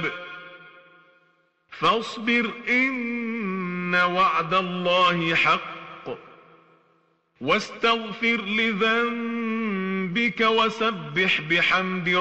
الحساب فاصبر إن وعد الله حق واستغفر لذنبك وسبح بحمد